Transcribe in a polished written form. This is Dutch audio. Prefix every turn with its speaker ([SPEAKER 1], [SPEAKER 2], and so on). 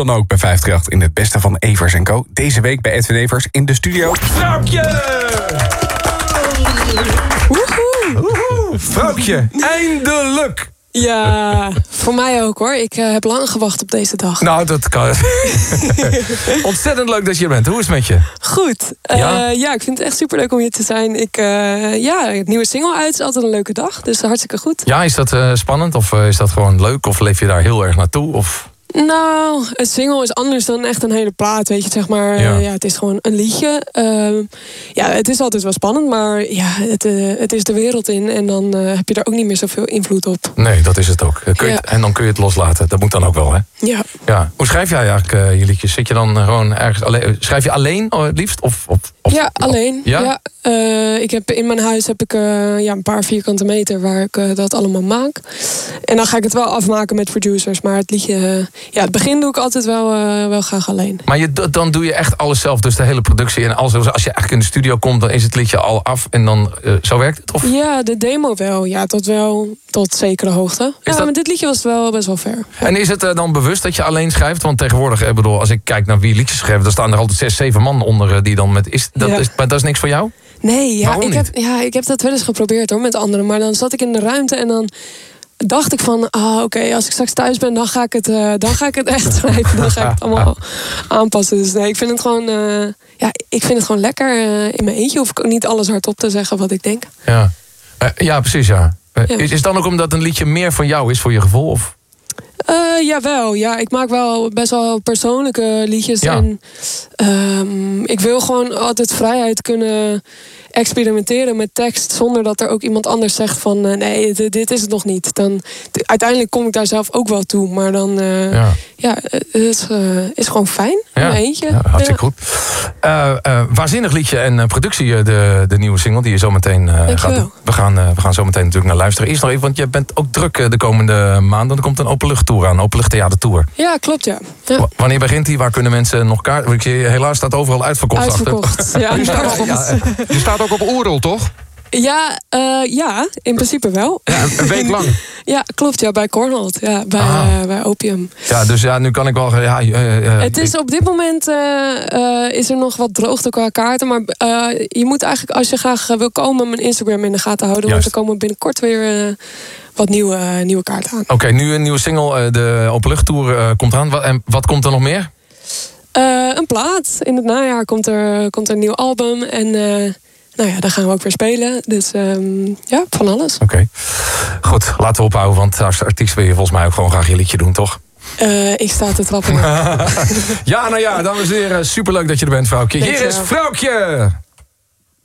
[SPEAKER 1] Dan ook bij 538 in het beste van Evers & Co. Deze week bij Edwin Evers in de studio. Vrouwtje! Woehoe! Vrouwtje, eindelijk!
[SPEAKER 2] Ja, voor mij ook hoor. Ik heb lang gewacht op deze dag.
[SPEAKER 3] Nou, dat kan. Ontzettend leuk dat je er bent. Hoe is het met je?
[SPEAKER 2] Goed. Ja, ik vind het echt superleuk om hier te zijn. Het nieuwe single uit is altijd een leuke dag. Dus hartstikke goed.
[SPEAKER 3] Ja, is dat spannend? Of is dat gewoon leuk? Of leef je daar heel erg naartoe? Of...
[SPEAKER 2] Nou, een single is anders dan echt een hele plaat, weet je, zeg maar.
[SPEAKER 3] Ja.
[SPEAKER 2] Het is gewoon een liedje. Het is altijd wel spannend, maar ja, het is de wereld in. En dan heb je er ook niet meer zoveel invloed op.
[SPEAKER 3] Nee, dat is het ook. En dan kun je het loslaten. Dat moet dan ook wel, hè? Ja. Hoe schrijf jij eigenlijk je liedjes? Zit je dan gewoon ergens alleen? Schrijf je alleen het liefst? Of
[SPEAKER 2] alleen.
[SPEAKER 3] Ja?
[SPEAKER 2] Ik heb in mijn huis een paar vierkante meter waar ik dat allemaal maak. En dan ga ik het wel afmaken met producers. Maar het liedje, het begin doe ik altijd wel graag alleen.
[SPEAKER 3] Maar dan doe je echt alles zelf, dus de hele productie. En als je eigenlijk in de studio komt, dan is het liedje al af. En dan, zo werkt het? Of?
[SPEAKER 2] Ja, de demo wel. Ja, tot zekere hoogte. Maar dit liedje was wel best wel ver. Ja.
[SPEAKER 3] En is het dan bewust dat je alleen schrijft? Want tegenwoordig, als ik kijk naar wie liedjes schrijven, dan staan er altijd 6, 7 man onder die dan met... Maar dat is niks voor jou?
[SPEAKER 2] Nee,
[SPEAKER 3] ik
[SPEAKER 2] heb dat wel eens geprobeerd hoor, met anderen. Maar dan zat ik in de ruimte en dan dacht ik van... als ik straks thuis ben, dan ga ik het echt schrijven. Dan ga ik het allemaal aanpassen. Dus nee, ik vind het gewoon... ik vind het gewoon lekker. In mijn eentje hoef ik ook niet alles hardop te zeggen wat ik denk.
[SPEAKER 3] Ja, precies, ja. Is het dan ook omdat een liedje meer van jou is voor je gevoel? Of?
[SPEAKER 2] Jawel, ja. Ik maak wel best wel persoonlijke liedjes.
[SPEAKER 3] Ja.
[SPEAKER 2] En ik wil gewoon altijd vrijheid kunnen experimenteren met tekst, zonder dat er ook iemand anders zegt van nee, dit is het nog niet. Dan uiteindelijk kom ik daar zelf ook wel toe, maar dan het is gewoon fijn. In mijn eentje.
[SPEAKER 3] Ja, hartstikke goed. Waanzinnig liedje en productie, de nieuwe single die je zo meteen gaat doen. We gaan zo meteen natuurlijk naar luisteren. Eerst nog even, want je bent ook druk de komende maanden. Er komt een openluchttour aan, openluchttheatertour.
[SPEAKER 2] Ja, klopt, ja.
[SPEAKER 3] Wanneer begint die? Waar kunnen mensen nog kaarten? Helaas staat overal uitverkocht.
[SPEAKER 2] Ja.
[SPEAKER 1] Je staat ook op Oerol, toch?
[SPEAKER 2] Ja, in principe wel.
[SPEAKER 1] Ja, een week lang.
[SPEAKER 2] Ja, klopt, ja, bij Cornhold. Ja, bij Opium.
[SPEAKER 3] Ja, dus nu kan ik wel...
[SPEAKER 2] Het is op dit moment is er nog wat droogte qua kaarten. Maar je moet eigenlijk, als je graag wil komen, mijn Instagram in de gaten houden.
[SPEAKER 3] Juist.
[SPEAKER 2] Want er komen binnenkort weer wat nieuwe kaarten aan.
[SPEAKER 3] Oké, nu een nieuwe single. De openluchttour komt eraan. En wat komt er nog meer?
[SPEAKER 2] Een plaat. In het najaar komt er een nieuw album. En daar gaan we ook weer spelen. Dus van alles.
[SPEAKER 3] Oké. Goed, laten we ophouden. Want als artiest wil je volgens mij ook gewoon graag je liedje doen, toch?
[SPEAKER 2] Ik sta te trappen.
[SPEAKER 3] Ja, dames en heren. Superleuk dat je er bent, vrouwtje. Hier is Vrouwtje!